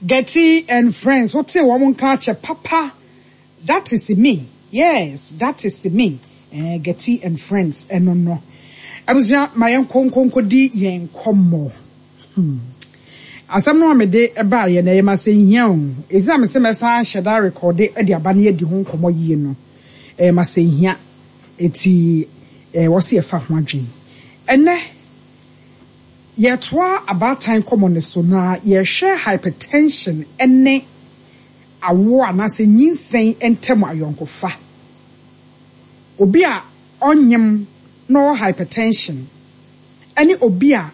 Getty and friends. What's it? Woman culture, Papa. That is me. Yes, that is me. Getty and friends. No. I was my uncle di yen komo. Asam no amede eba ye na ye ma se hia. Exam se mesa sheda record e dia ba na ye di ho komo yie no. Ma se hia eti wose ye fa ho adwen. Ene ye toa about time common so na ye share hypertension ene awo anase nyinsen entem ayonkofa. Obi a onyem no hypertension ene obi a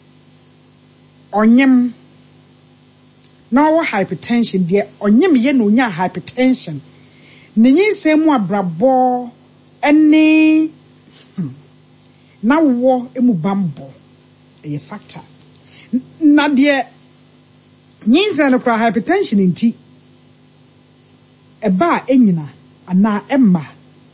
onyem no hypertension de onyem ye no nya hypertension ne nyinsen mu abrabo ene na wo emu bambo a factor na de nyinsen no kra hypertension nti eba enyina ana emma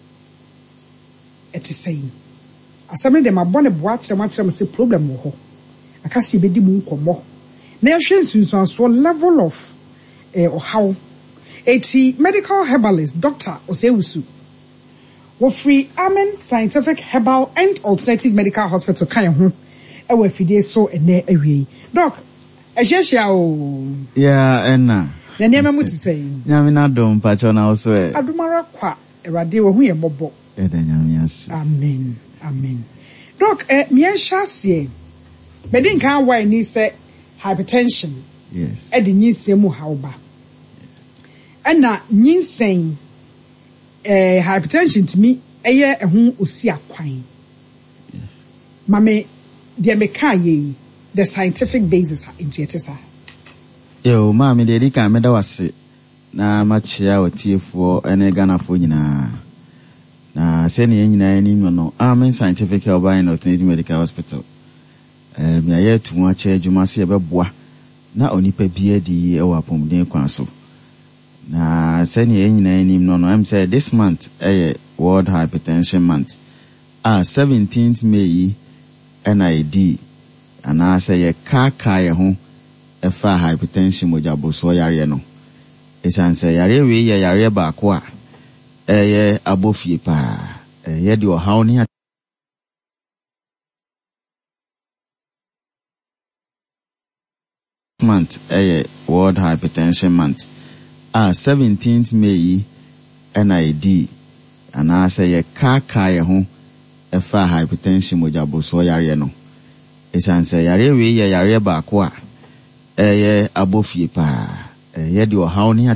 etisei asame de mabone boa kyerem se problem wo ho akase bedi mu nkomo na ehwe nsunsuanso level of how eti medical herbalist Dr. Osewusu wo free Amen Scientific Herbal and Alternative Medical Hospital kan ho e wa fidie so ene awie doc ehyehyia o enna na niam mu tisei nyame na dom pacho na also adomara kwa erade wo hu ye mobo nyamias amen doc mienhase bedin kan why ni say hypertension yes edi nyinsen mu hawba ena nyinsen hypertension to me eye ehun osi akwan yes mame de meka ye the scientific basis into it sir yo mame de dika me da wase na machia otiefo ene ganafo nyina na sene nyina ni no Amen Scientific Herbal and Alternative Medical Hospital me aye tu ache adwuma se beboa na onipa bia di e wa pomden kwan so na sene nyina ni no I'm say this month World Hypertension Month 17th May NID and I say ye kaka ye ho e fa hypertension mojabo so yare no esan say yare we ye yare ba ko a ye abofie pa ye de o haw ni month World Hypertension Month 17th May NID and I say ye kaka ye ho e fa hypertension mojabo so yare no esan say yare we ye yare ba ko a ye abofie pa ye de o haw ni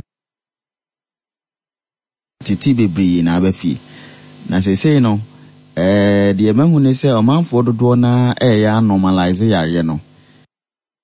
titi bebre na abafi na say no de emanhu ne say omanfo dodo na ya normalize yare no